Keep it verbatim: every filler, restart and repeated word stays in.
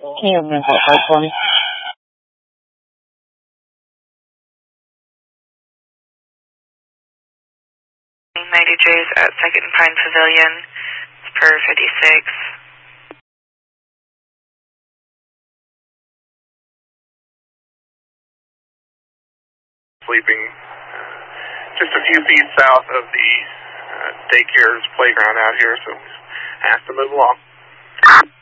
Can you admit that part for me? ninety J's at Second and Pine Pavilion, per fifty-six. Sleeping uh, just a few feet south of the uh, daycare's playground out here, so asked to move along.